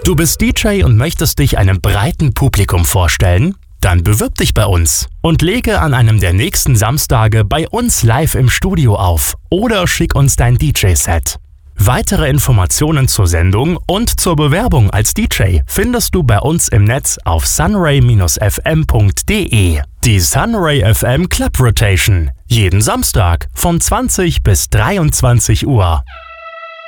Du bist DJ und möchtest dich einem breiten Publikum vorstellen? Dann bewirb dich bei uns und lege an einem der nächsten Samstage bei uns live im Studio auf oder schick uns dein DJ-Set. Weitere Informationen zur Sendung und zur Bewerbung als DJ findest du bei uns im Netz auf sunray-fm.de. Die Sunray FM Club Rotation. Jeden Samstag von 20 bis 23 Uhr.